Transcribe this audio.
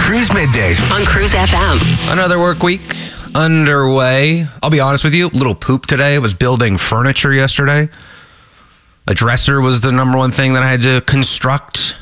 Cruise Middays on Cruise FM. Another work week underway. I'll be honest with you, little poop today. I was building furniture yesterday. A dresser was the number one thing that I had to construct.